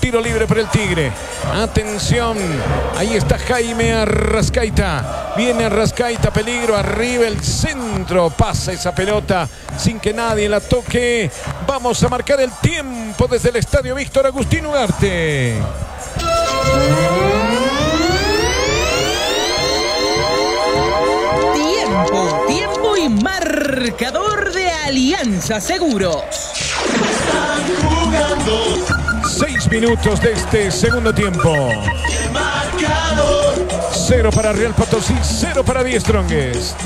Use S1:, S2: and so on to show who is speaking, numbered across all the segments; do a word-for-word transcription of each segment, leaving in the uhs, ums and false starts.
S1: tiro libre para el Tigre. Atención, ahí está Jaime Arrascaita. Viene Arrascaita, peligro, arriba el centro. Pasa esa pelota sin que nadie la toque. Vamos a marcar el tiempo desde el estadio Víctor Agustín Ugarte.
S2: Tiempo, tiempo y marcador de Alianza Seguros.
S1: Seis minutos de este segundo tiempo. Cero para Real Potosí, cero para Die Strongest.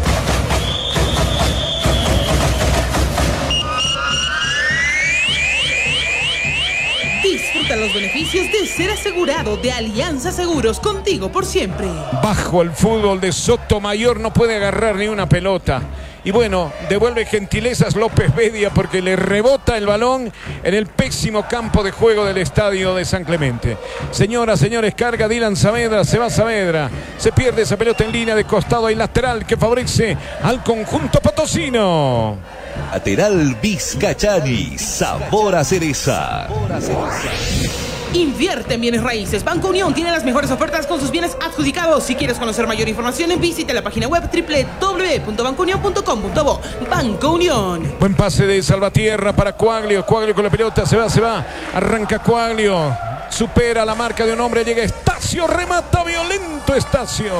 S2: Disfruta los beneficios de ser asegurado de Alianza Seguros, contigo por siempre.
S1: Bajo el fútbol de Sotomayor, no puede agarrar ni una pelota. Y bueno, devuelve gentilezas López Bedia porque le rebota el balón en el pésimo campo de juego del estadio de San Clemente. Señoras, señores, carga Dylan Saavedra, se va Saavedra. Se pierde esa pelota en línea de costado y lateral que favorece al conjunto potosino.
S3: Lateral Vizcachani, sabor a cereza.
S2: Invierte en bienes raíces. Banco Unión tiene las mejores ofertas con sus bienes adjudicados. Si quieres conocer mayor información, visite la página web doble u doble u doble u punto banco unión punto com punto bo. Banco Unión.
S1: Buen pase de Salvatierra para Coaglio. Coaglio con la pelota, se va, se va. Arranca Coaglio. Supera la marca de un hombre, llega Estacio, remata violento Estacio.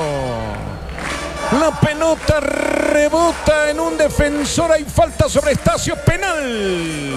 S1: La pelota rebota en un defensor, hay falta sobre Estacio, penal.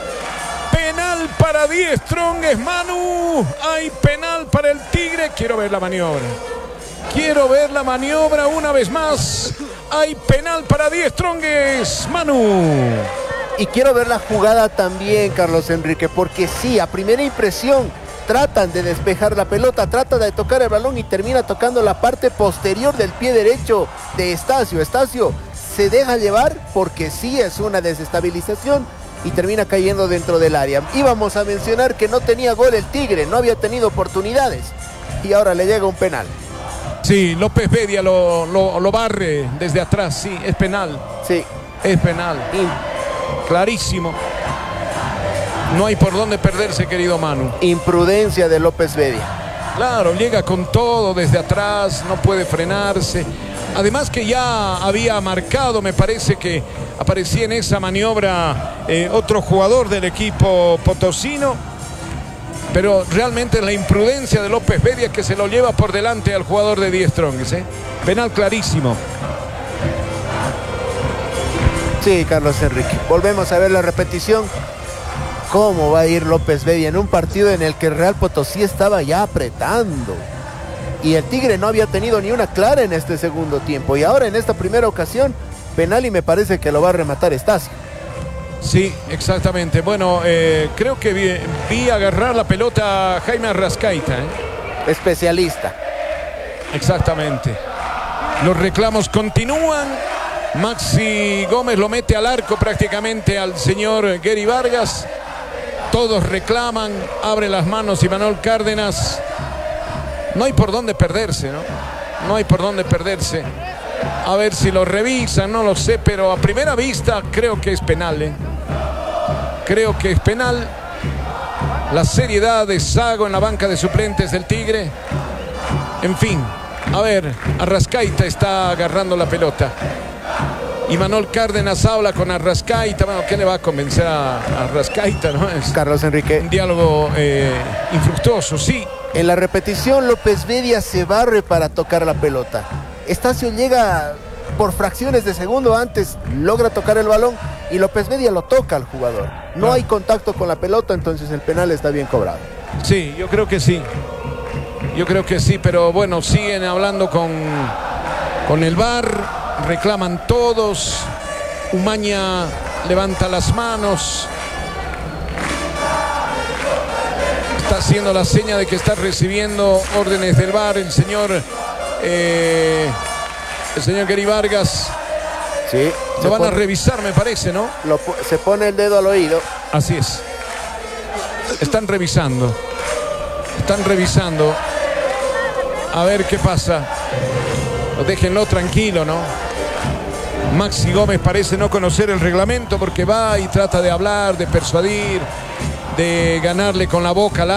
S1: Penal para Die Strongest, Manu. Hay penal para el Tigre. Quiero ver la maniobra. Quiero ver la maniobra una vez más. Hay penal para Die Strongest, Manu.
S4: Y quiero ver la jugada también, Carlos Enrique, porque sí, a primera impresión tratan de despejar la pelota, trata de tocar el balón y termina tocando la parte posterior del pie derecho de Estacio. Estacio se deja llevar porque sí es una desestabilización y termina cayendo dentro del área. Íbamos a mencionar que no tenía gol el Tigre, no había tenido oportunidades y ahora le llega un penal.
S1: Sí, López Bedia lo, lo, lo barre desde atrás, sí, es penal.
S4: Sí.
S1: Es penal.
S4: Y...
S1: clarísimo. No hay por dónde perderse, querido Manu.
S4: Imprudencia de López Bedia.
S1: Claro, llega con todo desde atrás, no puede frenarse. Además que ya había marcado, me parece que aparecía en esa maniobra eh, otro jugador del equipo potosino. Pero realmente la imprudencia de López Bedia que se lo lleva por delante al jugador de Die Strongest, ¿eh? Penal clarísimo.
S4: Sí, Carlos Enrique. Volvemos a ver la repetición. ¿Cómo va a ir López Bedia en un partido en el que el Real Potosí estaba ya apretando? Y el Tigre no había tenido ni una clara en este segundo tiempo. Y ahora en esta primera ocasión, penal y me parece que lo va a rematar Estacio.
S1: Sí, exactamente. Bueno, eh, creo que vi, vi agarrar la pelota a Jaime Arrascaita, ¿eh?
S4: Especialista.
S1: Exactamente. Los reclamos continúan. Maxi Gómez lo mete al arco prácticamente al señor Gary Vargas. Todos reclaman, abre las manos Imanol Cárdenas. No hay por dónde perderse, ¿no? No hay por dónde perderse. A ver si lo revisan, no lo sé, pero a primera vista creo que es penal, ¿eh? Creo que es penal. La seriedad de Sago en la banca de suplentes del Tigre. En fin, a ver, Arrascaita está agarrando la pelota. Imanol Cárdenas habla con Arrascaita. Bueno, ¿qué le va a convencer a Arrascaita, no? Es
S4: Carlos Enrique.
S1: un diálogo eh, infructuoso, sí.
S4: En la repetición, López Bedia se barre para tocar la pelota. Estacio llega por fracciones de segundo antes, logra tocar el balón y López Bedia lo toca al jugador. No hay contacto con la pelota, entonces el penal está bien cobrado.
S1: Sí, yo creo que sí. Yo creo que sí, pero bueno, siguen hablando con, con el V A R, reclaman todos. Umaña levanta las manos. Está haciendo la seña de que está recibiendo órdenes del V A R el señor eh, el señor Gary Vargas.
S4: Sí.
S1: Lo van
S4: pone,
S1: a revisar, me parece, ¿no?
S4: Lo, se pone el dedo al oído.
S1: Así es. Están revisando. Están revisando. A ver qué pasa. Déjenlo tranquilo, ¿no? Maxi Gómez parece no conocer el reglamento porque va y trata de hablar, de persuadir, de ganarle con la boca al